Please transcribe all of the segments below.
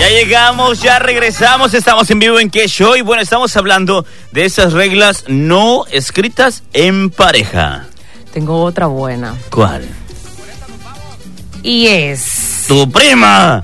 Ya llegamos, ya regresamos, estamos en vivo en ¿Qué Show? Y bueno, estamos hablando de esas reglas no escritas en pareja. Tengo otra buena. ¿Cuál? Y es... ¡Tu prima!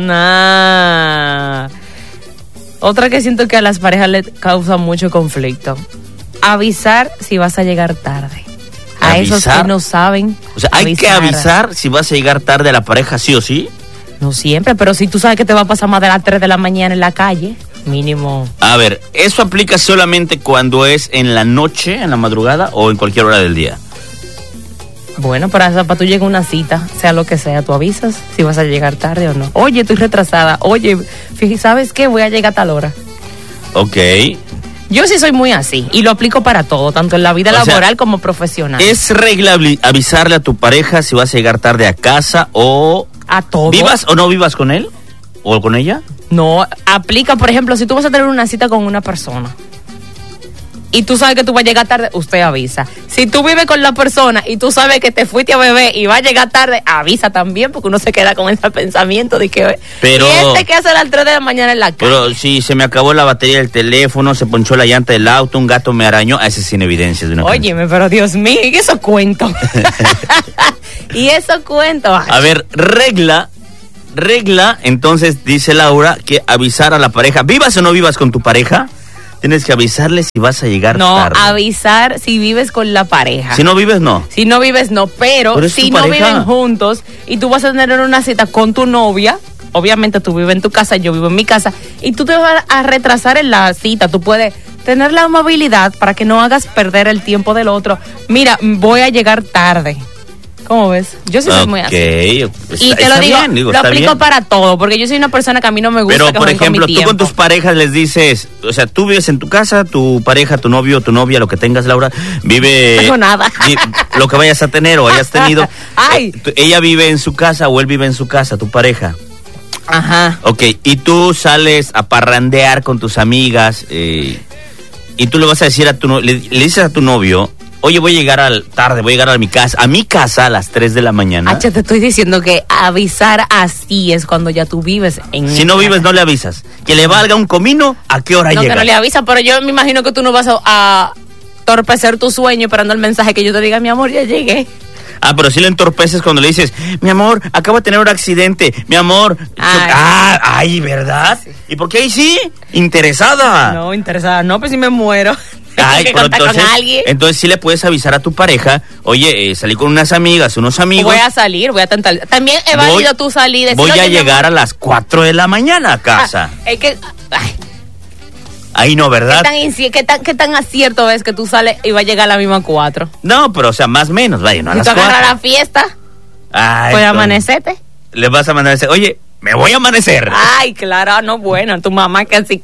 Nah. Otra que siento que a las parejas les causa mucho conflicto. Avisar si vas a llegar tarde. A esos que no saben. O sea, hay que avisar si vas a llegar tarde a la pareja, sí o sí. No siempre, pero si tú sabes que te va a pasar más de las 3 de la mañana en la calle, mínimo. A ver, ¿eso aplica solamente cuando es en la noche, en la madrugada o en cualquier hora del día? Bueno, para tú llegar a una cita, sea lo que sea, tú avisas si vas a llegar tarde o no. Oye, estoy retrasada. Oye, ¿sabes qué? Voy a llegar a tal hora. Ok. Yo sí soy muy así y lo aplico para todo, tanto en la vida laboral como profesional. ¿Es regla avisarle a tu pareja si vas a llegar tarde a casa o... a todo? ¿Vivas o no vivas con él o con ella? No, aplica, por ejemplo, si tú vas a tener una cita con una persona y tú sabes que tú vas a llegar tarde, usted avisa. Si tú vives con la persona y tú sabes que te fuiste a beber y vas a llegar tarde, avisa también, porque uno se queda con ese pensamiento de que... Pero, ¿y que hace a las 3 de la mañana en la calle? Pero si se me acabó la batería del teléfono, se ponchó la llanta del auto, un gato me arañó, a ese sin evidencias de una Óyeme, pero Dios mío, ¿y eso cuento? ¿Y eso cuento? Ay. A ver, regla, entonces dice Laura, que avisar a la pareja, vivas o no vivas con tu pareja, tienes que avisarle si vas a llegar tarde. No, avisar si vives con la pareja. Si no vives, no. Si no vives, no. Pero si no viven juntos y tú vas a tener una cita con tu novia, obviamente tú vives en tu casa, yo vivo en mi casa, y tú te vas a retrasar en la cita. Tú puedes tener la amabilidad para que no hagas perder el tiempo del otro. Mira, voy a llegar tarde. ¿Cómo ves? Yo sí soy muy así. Y te lo digo, lo aplico bien para todo, porque yo soy una persona que a mí no me gusta. Pero, por ejemplo, tú con tus parejas les dices, o sea, tú vives en tu casa, tu pareja, tu novio, tu novia, lo que tengas, Laura, vive... No tengo nada. Lo que vayas a tener o hayas tenido. Ay. Ella vive en su casa o él vive en su casa, tu pareja. Ajá. Ok, y tú sales a parrandear con tus amigas, y tú le vas a decir le dices a tu novio, oye, voy a llegar tarde, voy a llegar a mi casa a las 3 de la mañana. Te estoy diciendo que avisar así es cuando ya tú vives en... Si no vives, no le avisas. Que le valga un comino, ¿a qué hora llega? No, que no le avisas, pero yo me imagino que tú no vas a entorpecer tu sueño esperando el mensaje que yo te diga, mi amor, ya llegué. Ah, pero si lo entorpeces cuando le dices, mi amor, acabo de tener un accidente, mi amor. Ay, ¿verdad? Sí. ¿Y por qué ahí sí? ¿Interesada? No, interesada, no, pues si me muero. Ay, pero entonces sí le puedes avisar a tu pareja, oye, salí con unas amigas, unos amigos. Voy a salir, voy a tentar. También he válido tu salida. Voy a llegar a las 4 de la mañana a casa. Es que... Ahí no, ¿verdad? ¿Qué tan acierto es que tú sales y va a llegar a la misma 4? No, pero o sea, más o menos, vaya, no a las 4. Si tú agarras la fiesta, pues amanecete. Le vas a mandar ese, oye, me voy a amanecer. Ay, claro, no, bueno, tu mamá casi.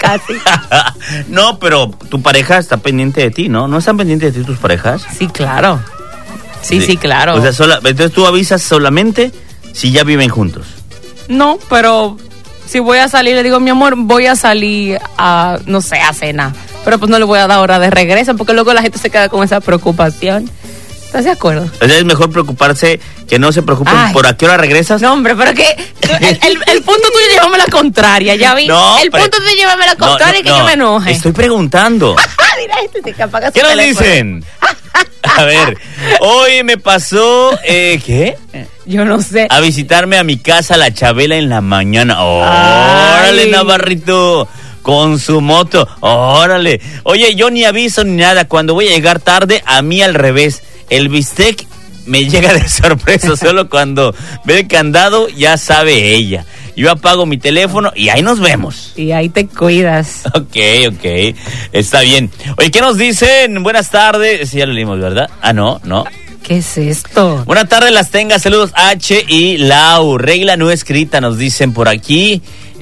No, pero tu pareja está pendiente de ti, ¿no? ¿No están pendientes de ti tus parejas? Sí, claro. Sí, claro. O sea, entonces tú avisas solamente si ya viven juntos. No, pero si voy a salir, le digo, mi amor, voy a salir a, no sé, a cenar. Pero pues no le voy a dar hora de regreso, porque luego la gente se queda con esa preocupación. ¿Estás de acuerdo? O sea, es mejor preocuparse, que no se preocupen por a qué hora regresas. No, hombre, pero que el punto tuyo llévame la contraria, ya vi. No, el punto tuyo llévame la contraria y que yo me enoje. Estoy preguntando. ¿Qué nos dicen? A ver, hoy me pasó, ¿qué? Yo no sé. A visitarme a mi casa la Chabela en la mañana. Órale, Navarrito, con su moto. Órale. Oye, yo ni aviso ni nada. Cuando voy a llegar tarde, a mí al revés. El bistec me llega de sorpresa. Solo cuando ve el candado, ya sabe ella. Yo apago mi teléfono y ahí nos vemos. Y ahí te cuidas. Ok. Está bien. Oye, ¿qué nos dicen? Buenas tardes. Sí, ya lo leímos, ¿verdad? Ah, no. ¿Qué es esto? Buenas tardes, las tengas. Saludos, H y Lau. Regla no escrita, nos dicen por aquí.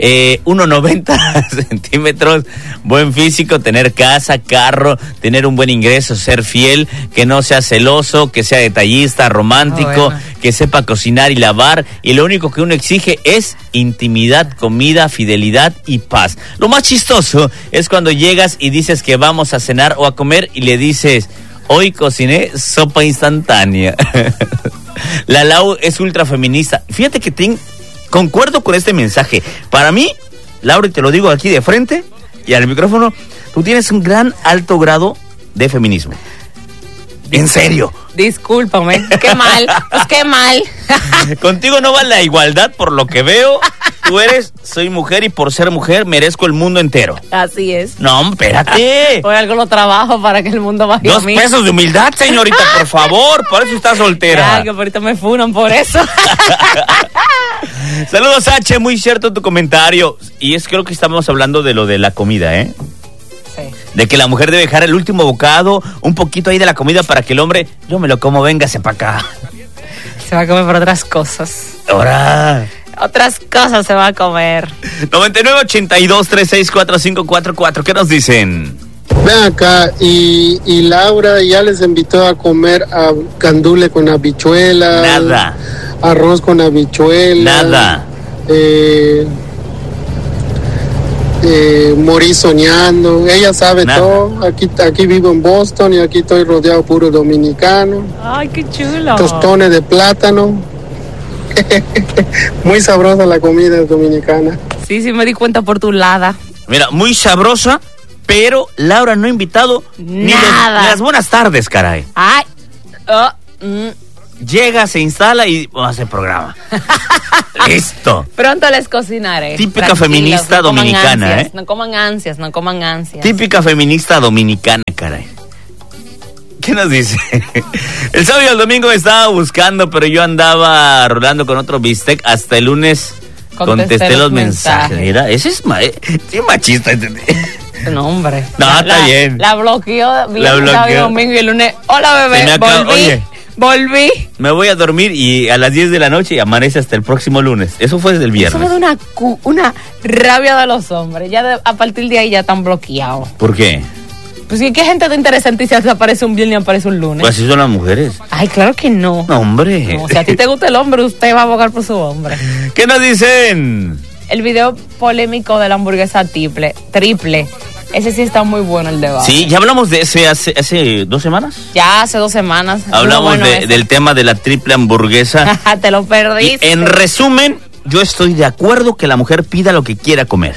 1.90 centímetros, buen físico, tener casa, carro, tener un buen ingreso, ser fiel, que no sea celoso, que sea detallista, romántico, que sepa cocinar y lavar, y lo único que uno exige es intimidad, comida, fidelidad y paz. Lo más chistoso es cuando llegas y dices que vamos a cenar o a comer y le dices, hoy cociné sopa instantánea. La Lau es ultra feminista. Fíjate que concuerdo con este mensaje. Para mí, Laura, y te lo digo aquí de frente y al micrófono, tú tienes un gran alto grado de feminismo. En serio. Discúlpame, qué mal, pues qué mal. Contigo no va la igualdad, por lo que veo. Tú soy mujer y por ser mujer merezco el mundo entero. Así es. No, espérate. Hoy algo lo trabajo para que el mundo vaya a mí. 2 pesos de humildad, señorita, por favor. Por eso estás soltera. Ya, que ahorita me funan por eso. Saludos, H. Muy cierto tu comentario. Y creo que estamos hablando de lo de la comida, ¿eh? Sí. De que la mujer debe dejar el último bocado, un poquito ahí de la comida para que el hombre, yo me lo como, véngase para acá. Se va a comer por otras cosas. Ahora. Otras cosas se va a comer. 9982364544. ¿Qué nos dicen? Ven acá, y Laura ya les invitó a comer a gandule con habichuelas. Nada. Arroz con habichuelas. Nada. Morí soñando. Ella sabe Nada. todo. Aquí vivo en Boston y aquí estoy rodeado puro dominicano. Ay, qué chulo. Tostones de plátano. Muy sabrosa la comida dominicana. Sí, me di cuenta por tu lada. Mira, muy sabrosa, pero Laura no ha invitado ni las buenas tardes, caray. Ay. Llega, se instala y hace el programa. Listo. Pronto les cocinaré. Típica Tranquilos, feminista dominicana, ansias, No coman ansias. Típica feminista dominicana, caray. ¿Qué nos dice? El sábado y el domingo me estaba buscando, pero yo andaba rolando con otro bistec. Hasta el lunes contesté los mensajes. Mira, ese es sí, machista. No, hombre. No, está bien. La bloqueó. Sábado y domingo y el lunes. Hola, bebé. Volví. Me voy a dormir y a las 10 de la noche y amanece hasta el próximo lunes. Eso fue desde el viernes. Eso me da una rabia de los hombres. Ya a partir de ahí ya están bloqueados. ¿Por qué? Pues sí, ¿qué gente te interesante si aparece un viernes y aparece un lunes? Pues así son las mujeres. Ay, claro que no. No, hombre. No, si a ti te gusta el hombre, usted va a abogar por su hombre. ¿Qué nos dicen? El video polémico de la hamburguesa triple. Ese sí está muy bueno, el debate. Sí, ya hablamos de ese hace 2 semanas. Ya hace 2 semanas. Hablamos del tema de la triple hamburguesa. Te lo perdiste. Y en resumen, yo estoy de acuerdo que la mujer pida lo que quiera comer.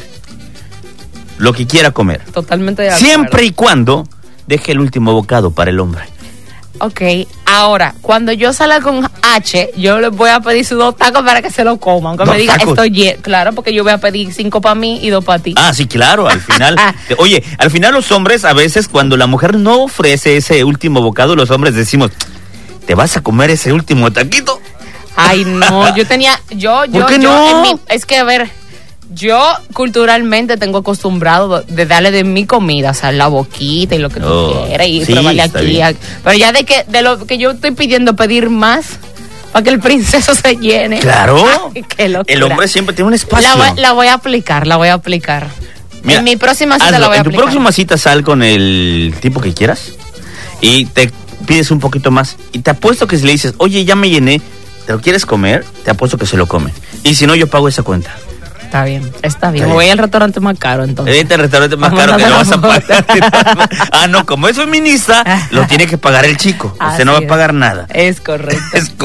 Lo que quiera comer. Totalmente de acuerdo. Siempre y cuando deje el último bocado para el hombre. Ok, ahora, cuando yo salga con H, yo les voy a pedir sus 2 tacos para que se lo coman. Aunque me diga, estoy lleno. Claro, porque yo voy a pedir 5 para mí y 2 para ti. Ah, sí, claro, al final. Oye, al final los hombres, a veces, cuando la mujer no ofrece ese último bocado, los hombres decimos, ¿te vas a comer ese último taquito? Ay, no, ¿Por qué no? Es que, a ver, yo culturalmente tengo acostumbrado de darle de mi comida, o sea, la boquita y lo que tú quieras y sí, probarle aquí. Pero ya de lo que yo estoy pidiendo, pedir más para que el princeso se llene. Claro. Ay, qué locura. El hombre siempre tiene un espacio. La voy a aplicar. Mira, en mi próxima cita la voy a aplicar. En tu próxima cita sal con el tipo que quieras y te pides un poquito más. Y te apuesto que si le dices, oye, ya me llené, ¿te lo quieres comer? Te apuesto que se lo come. Y si no, yo pago esa cuenta. Está bien. Voy al restaurante más caro, entonces. El restaurante más caro que no vas a pagar. No, como es feminista, lo tiene que pagar el chico. Usted no va a pagar nada. Es correcto.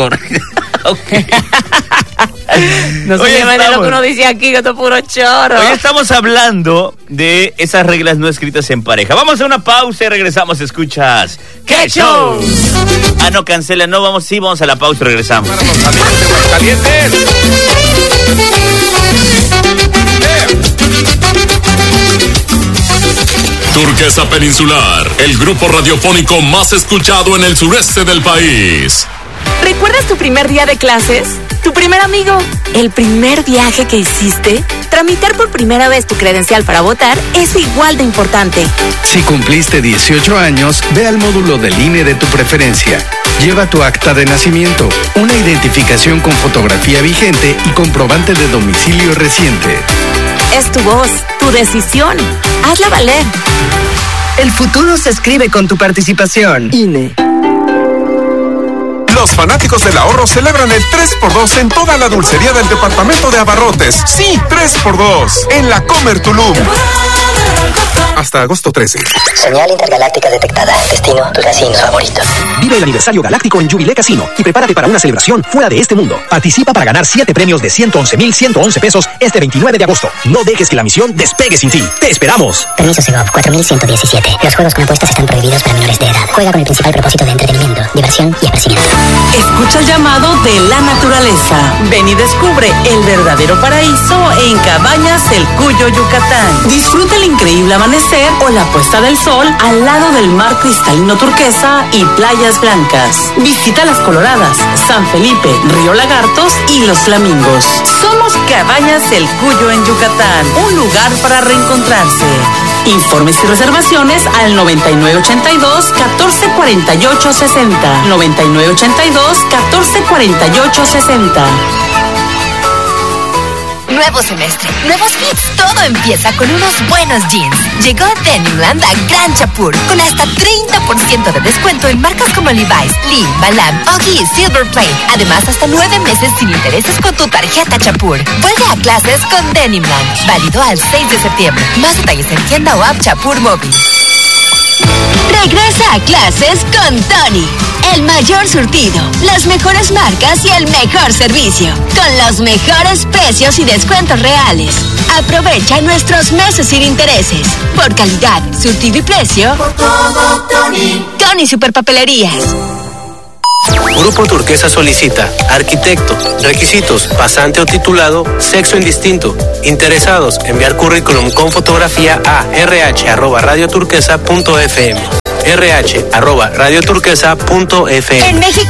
Okay. No se lleven de lo que uno dice aquí, que esto es puro choro. Hoy estamos hablando de esas reglas no escritas en pareja. Vamos a una pausa y regresamos. Escuchas ¡Qué show! No, cancela, no, vamos a la pausa y regresamos. Para los calientes. Turquesa Peninsular, el grupo radiofónico más escuchado en el sureste del país. ¿Recuerdas tu primer día de clases? ¿Tu primer amigo? ¿El primer viaje que hiciste? Tramitar por primera vez tu credencial para votar es igual de importante. Si cumpliste 18 años, ve al módulo del INE de tu preferencia. Lleva tu acta de nacimiento, una identificación con fotografía vigente y comprobante de domicilio reciente. Es tu voz, tu decisión. Hazla valer. El futuro se escribe con tu participación. INE. Los fanáticos del ahorro celebran el 3x2 en toda la dulcería del departamento de Abarrotes. Sí, 3x2 en la Comer Tulum. Hasta agosto 13. Señal intergaláctica detectada. Destino, tus casinos favoritos. Vive el aniversario galáctico en Jubilee Casino y prepárate para una celebración fuera de este mundo. Participa para ganar 7 premios de 111,111 pesos este 29 de agosto. No dejes que la misión despegue sin ti. ¡Te esperamos! Permiso Segov 4117. Los juegos con apuestas están prohibidos para menores de edad. Juega con el principal propósito de entretenimiento, diversión y esparcimiento. Escucha el llamado de la naturaleza. Ven y descubre el verdadero paraíso en Cabañas El Cuyo, Yucatán. Disfruta el increíble amanecer o la puesta del sol al lado del mar cristalino turquesa y playas blancas. Visita Las Coloradas, San Felipe, Río Lagartos y Los Flamingos. Somos Cabañas El Cuyo en Yucatán, un lugar para reencontrarse. Informes y reservaciones al 9982-1448-60. 9982-1448-60. Nuevo semestre, nuevos hits, todo empieza con unos buenos jeans. Llegó Denimland a Gran Chapur con hasta 30% de descuento en marcas como Levi's, Lee, Balam, Oggy y Silver Plate. Además, hasta 9 meses sin intereses con tu tarjeta Chapur. Vuelve a clases con Denimland, válido al 6 de septiembre. Más detalles en tienda o app Chapur Móvil. Regresa a clases con Tony. El mayor surtido, las mejores marcas y el mejor servicio. Con los mejores precios y descuentos reales. Aprovecha nuestros meses sin intereses. Por calidad, surtido y precio. Por todo, Tony. Tony Superpapelerías. Grupo Turquesa solicita arquitecto, requisitos, pasante o titulado, sexo indistinto. Interesados, enviar currículum con fotografía a rh@radioturquesa.fm. rh@radioturquesa.fm. En México